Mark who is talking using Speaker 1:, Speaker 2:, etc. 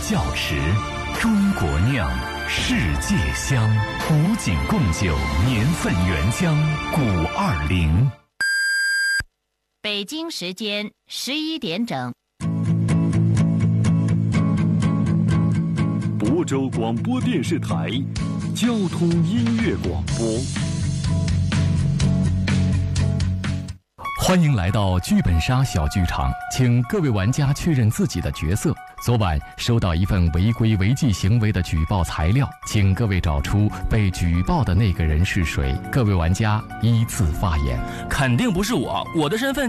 Speaker 1: 窖池，中国酿，世界香。古井贡酒年份原浆520。
Speaker 2: 北京时间11点整。
Speaker 3: 亳州广播电视台交通音乐广播。
Speaker 1: 欢迎来到剧本杀小剧场，请各位玩家确认自己的角色。昨晚收到一份违规违纪行为的举报材料，请各位找出被举报的那个人是谁。各位玩家依次发言。
Speaker 4: 肯定不是我，我的身份